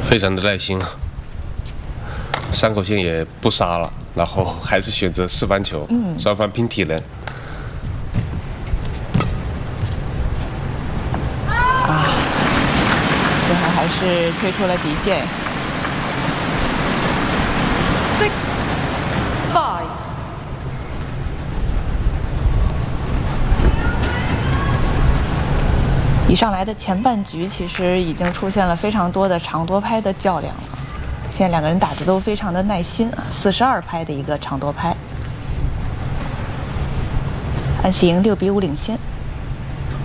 非常的耐心啊，伤口线也不杀了，然后还是选择4番球，双方拼体能。 最后还是推出了底线。 6-5。 一上来的前半局，其实已经出现了非常多的长多拍的较量了。现在两个人打的都非常的耐心啊，42拍的一个长多拍，安喜莹6比5领先。